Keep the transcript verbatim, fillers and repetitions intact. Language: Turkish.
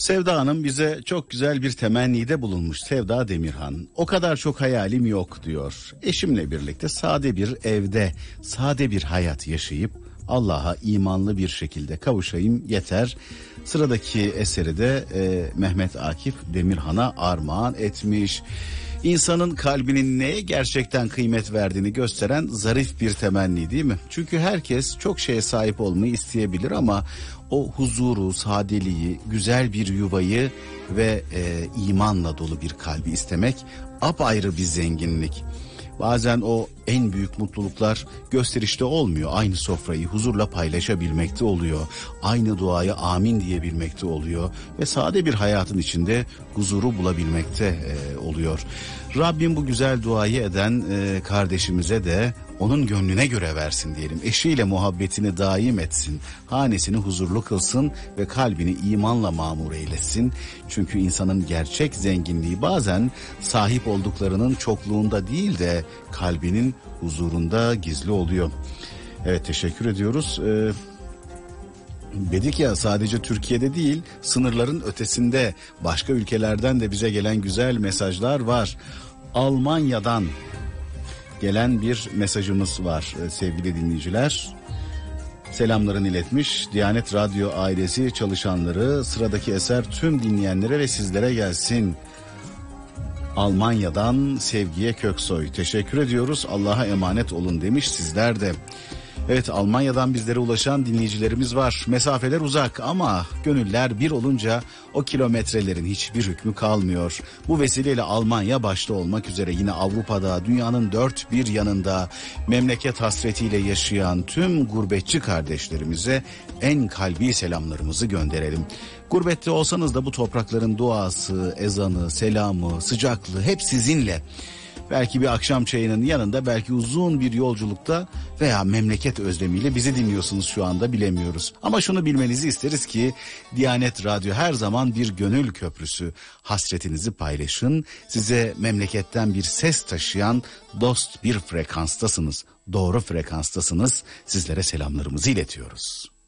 Sevda Hanım bize çok güzel bir temennide bulunmuş. Sevda Demirhan, o kadar çok hayalim yok diyor. Eşimle birlikte sade bir evde, sade bir hayat yaşayıp Allah'a imanlı bir şekilde kavuşayım yeter. Sıradaki eseri de e, Mehmet Akif Demirhan'a armağan etmiş. İnsanın kalbinin neye gerçekten kıymet verdiğini gösteren zarif bir temenni, değil mi? Çünkü herkes çok şeye sahip olmayı isteyebilir ama o huzuru, sadeliği, güzel bir yuvayı ve e, imanla dolu bir kalbi istemek apayrı bir zenginlik. Bazen o en büyük mutluluklar gösterişte olmuyor. Aynı sofrayı huzurla paylaşabilmekte oluyor. Aynı duaya amin diyebilmekte oluyor. Ve sade bir hayatın içinde huzuru bulabilmekte e, oluyor. Rabbim bu güzel duayı eden e, kardeşimize de onun gönlüne göre versin diyelim. Eşiyle muhabbetini daim etsin. Hanesini huzurlu kılsın ve kalbini imanla mamur eylesin. Çünkü insanın gerçek zenginliği bazen sahip olduklarının çokluğunda değil de kalbinin huzurunda gizli oluyor. Evet, teşekkür ediyoruz. Ee, dedik ya, sadece Türkiye'de değil, sınırların ötesinde başka ülkelerden de bize gelen güzel mesajlar var. Almanya'dan gelen bir mesajımız var sevgili dinleyiciler. Selamlarını iletmiş. Diyanet Radyo ailesi çalışanları, sıradaki eser tüm dinleyenlere ve sizlere gelsin. Almanya'dan Sevgiye Köksoy. Teşekkür ediyoruz. Allah'a emanet olun demiş, sizler de. Evet, Almanya'dan bizlere ulaşan dinleyicilerimiz var. Mesafeler uzak ama gönüller bir olunca o kilometrelerin hiçbir hükmü kalmıyor. Bu vesileyle Almanya başta olmak üzere yine Avrupa'da, dünyanın dört bir yanında memleket hasretiyle yaşayan tüm gurbetçi kardeşlerimize en kalbi selamlarımızı gönderelim. Gurbette olsanız da bu toprakların duası, ezanı, selamı, sıcaklığı hep sizinle. Belki bir akşam çayının yanında, belki uzun bir yolculukta veya memleket özlemiyle bizi dinliyorsunuz şu anda, bilemiyoruz. Ama şunu bilmenizi isteriz ki Diyanet Radyo her zaman bir gönül köprüsü. Hasretinizi paylaşın. Size memleketten bir ses taşıyan dost bir frekanstasınız. Doğru frekanstasınız. Sizlere selamlarımızı iletiyoruz.